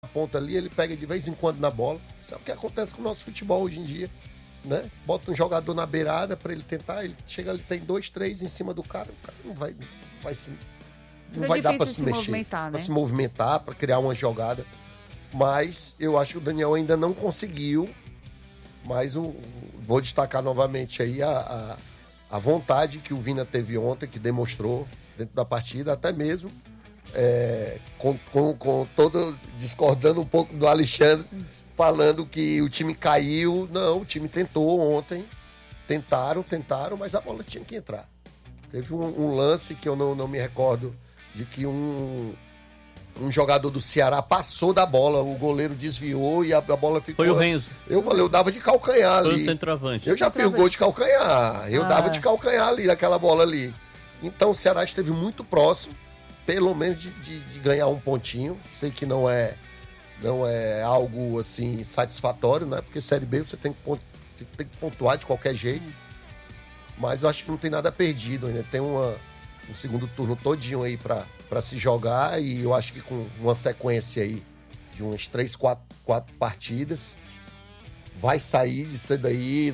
ponta ali, ele pega de vez em quando na bola. Sabe o que acontece com o nosso futebol hoje em dia, né? Bota um jogador na beirada para ele tentar, ele chega ali, tem 2, 3 em cima do cara, o cara não vai dar para se mexer, né? para se movimentar, para criar uma jogada. Mas eu acho que o Daniel ainda não conseguiu. Mas vou destacar novamente aí a vontade que o Vina teve ontem, que demonstrou dentro da partida, até mesmo com todo discordando um pouco do Alexandre, falando que o time caiu. Não, o time tentou ontem, tentaram, mas a bola tinha que entrar. Teve um lance que eu não me recordo, de que um jogador do Ceará passou da bola, o goleiro desviou e a bola ficou... Foi o Renzo. Eu dava de calcanhar ali. Foi o centroavante. Eu já fiz o gol de calcanhar. Eu dava de calcanhar ali, naquela bola ali. Então o Ceará esteve muito próximo, pelo menos de ganhar um pontinho. Sei que não é algo assim satisfatório, né? Porque Série B você tem que pontuar de qualquer jeito. Mas eu acho que não tem nada perdido ainda. Tem um segundo turno todinho aí para se jogar, e eu acho que com uma sequência aí de umas 3, 4 partidas vai sair disso daí,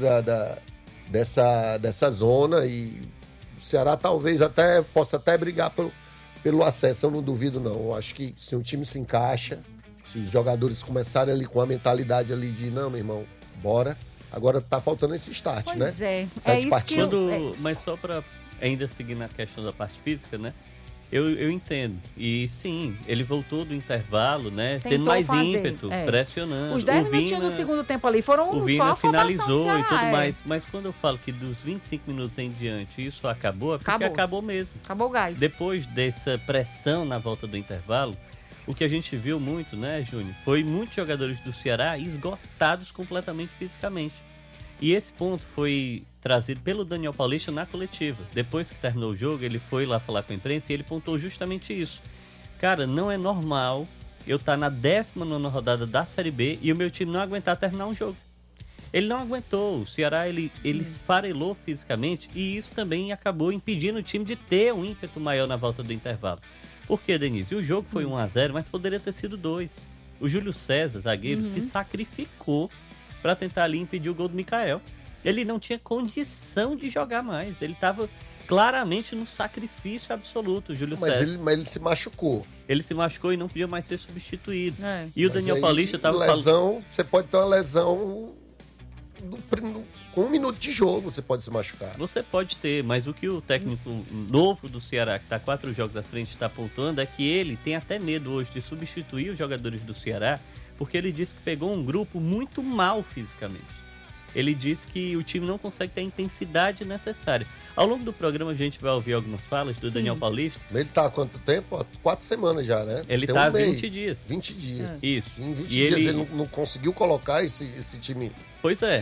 dessa zona, e o Ceará talvez possa até brigar pelo acesso. Eu não duvido não. Eu acho que se o time se encaixa, se os jogadores começarem ali com a mentalidade ali de não, meu irmão, bora. Agora tá faltando esse start, pois né? É isso partidas. Mas só para ainda seguir na questão da parte física, né? Eu entendo. E sim, ele voltou do intervalo, né? Tendo mais ímpeto, pressionando. Os 10 minutinhos do segundo tempo ali foram o Vina só finalizou e tudo mais. Mas quando eu falo que dos 25 minutos em diante isso acabou, é porque acabou mesmo. Acabou o gás. Depois dessa pressão na volta do intervalo, o que a gente viu muito, né, Júnior? Foi muitos jogadores do Ceará esgotados completamente fisicamente. E esse ponto foi trazido pelo Daniel Paulista na coletiva. Depois que terminou o jogo, ele foi lá falar com a imprensa e ele pontou justamente isso. Cara, não é normal eu estar na 19ª rodada da Série B e o meu time não aguentar terminar um jogo. Ele não aguentou. O Ceará, ele esfarelou fisicamente, e isso também acabou impedindo o time de ter um ímpeto maior na volta do intervalo. Por quê, Denise? O jogo foi 1-0, mas poderia ter sido 2. O Júlio César, zagueiro, se sacrificou para tentar ali impedir o gol do Mikael. Ele não tinha condição de jogar mais. Ele estava claramente no sacrifício absoluto, o Júlio César. Mas ele se machucou. Ele se machucou e não podia mais ser substituído. E o Daniel Paulista estava falando... Você pode ter uma lesão com 1 minuto de jogo, você pode se machucar. Você pode ter, mas o que o técnico novo do Ceará, que está 4 jogos à frente, está apontando é que ele tem até medo hoje de substituir os jogadores do Ceará, porque ele disse que pegou um grupo muito mal fisicamente. Ele disse que o time não consegue ter a intensidade necessária. Ao longo do programa a gente vai ouvir algumas falas do Daniel Paulista. Ele tá há quanto tempo? 4 semanas já, né? Ele tá há 20 dias. 20 dias. Isso. Em 20 dias ele não conseguiu colocar esse time. Pois é,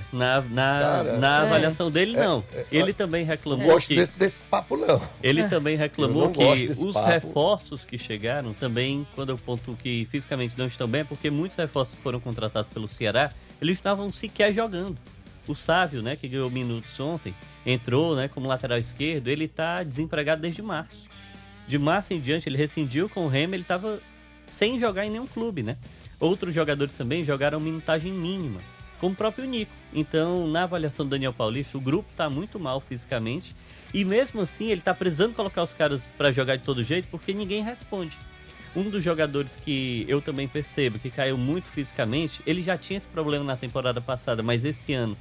na avaliação dele não. Ele também reclamou. Não gosto desse papo não. Ele também reclamou que os reforços que chegaram também, quando eu pontuo que fisicamente não estão bem, é porque muitos reforços que foram contratados pelo Ceará, eles estavam sequer jogando. O Sávio, né, que ganhou minutos ontem, entrou, né, como lateral esquerdo, ele está desempregado desde março. De março em diante, ele rescindiu com o Remo, ele estava sem jogar em nenhum clube, né? Outros jogadores também jogaram minutagem mínima, como o próprio Nico. Então, na avaliação do Daniel Paulista, o grupo está muito mal fisicamente, e mesmo assim ele está precisando colocar os caras para jogar de todo jeito, porque ninguém responde. Um dos jogadores que eu também percebo que caiu muito fisicamente, ele já tinha esse problema na temporada passada, mas esse ano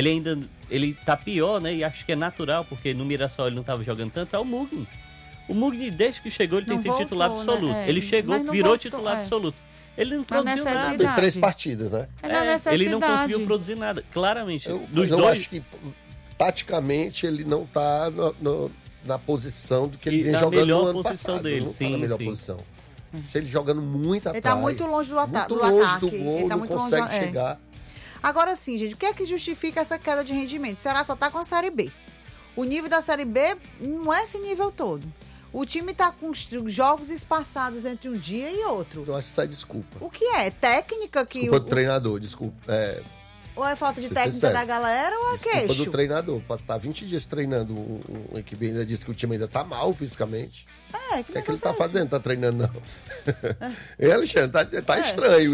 ele tá pior, né? E acho que é natural, porque no Mirassol ele não estava jogando tanto, é o Mugni. O Mugni, desde que chegou, ele tem sido titular absoluto. Né? Ele chegou, virou titular absoluto. Ele não produziu nada. Tem 3 partidas, né? Ele não conseguiu produzir nada, claramente. Eu acho que, taticamente, ele não tá na posição do que ele vem jogando no ano passado. Dele. Não tá na melhor posição. Se ele jogando muito atrás. Ele tá muito longe do ataque. Muito longe do gol, não consegue chegar. Agora sim, gente, o que é que justifica essa queda de rendimento? O Ceará só tá com a Série B. O nível da Série B não é esse nível todo. O time tá com jogos espaçados entre um dia e outro. Eu acho que isso é desculpa. O que é? Técnica que... Desculpa do treinador, desculpa. Ou é falta de técnica da galera ou é queixo? Desculpa do treinador. Pode estar 20 dias treinando uma equipe, ainda disse que o time ainda tá mal fisicamente. O que é que ele tá fazendo? Tá treinando não? Alexandre, tá estranho